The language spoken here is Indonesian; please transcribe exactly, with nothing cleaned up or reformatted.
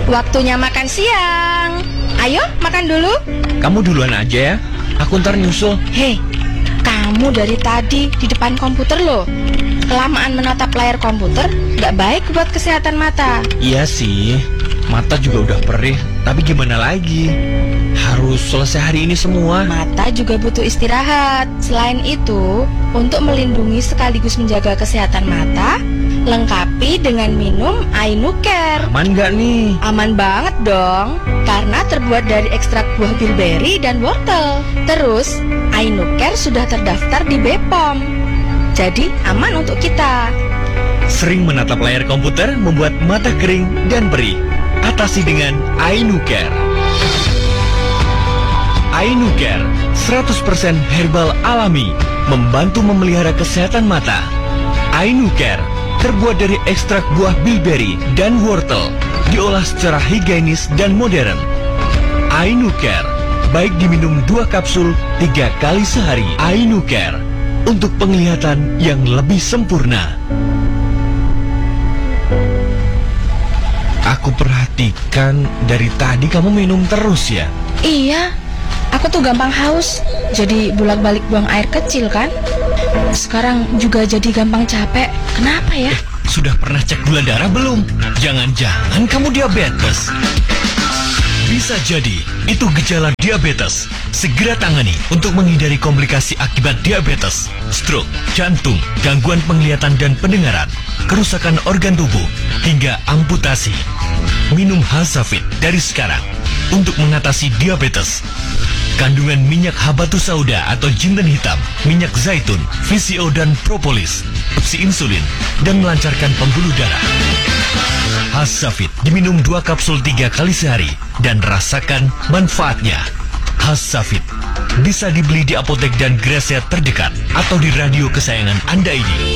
Waktunya makan siang. Ayo, makan dulu. Kamu duluan aja ya, aku ntar nyusul. Hei, kamu dari tadi di depan komputer loh. Kelamaan menatap layar komputer gak baik buat kesehatan mata. Iya sih, mata juga udah perih, tapi gimana lagi? Harus selesai hari ini semua. Mata juga butuh istirahat. Selain itu, untuk melindungi sekaligus menjaga kesehatan mata, lengkapi dengan minum Ainucare. Aman gak nih? Aman banget dong, karena terbuat dari ekstrak buah bilberry dan wortel. Terus, Ainucare sudah terdaftar di B P O M. Jadi aman untuk kita. Sering menatap layar komputer membuat mata kering dan perih. Atasi dengan Ainucare. Ainucare seratus persen herbal alami, membantu memelihara kesehatan mata. Ainucare terbuat dari ekstrak buah bilberry dan wortel, diolah secara higienis dan modern. Ainucare baik diminum dua kapsul tiga kali sehari. Ainucare untuk penglihatan yang lebih sempurna. Aku perhatikan dari tadi kamu minum terus ya? Iya, aku tuh gampang haus, jadi bolak-balik buang air kecil kan. Sekarang juga jadi gampang capek. Kenapa ya? Eh, sudah pernah cek gula darah belum? Jangan-jangan kamu diabetes. Bisa jadi itu gejala diabetes. Segera tangani untuk menghindari komplikasi akibat diabetes, stroke, jantung, gangguan penglihatan dan pendengaran, kerusakan organ tubuh, hingga amputasi. Minum Hazavit dari sekarang untuk mengatasi diabetes. Kandungan minyak habatus sauda atau jinten hitam, minyak zaitun, V C O dan propolis, opsi insulin, dan melancarkan pembuluh darah. Hazavit diminum dua kapsul tiga kali sehari dan rasakan manfaatnya. Hazavit bisa dibeli di apotek dan grasehat terdekat atau di radio kesayangan Anda ini.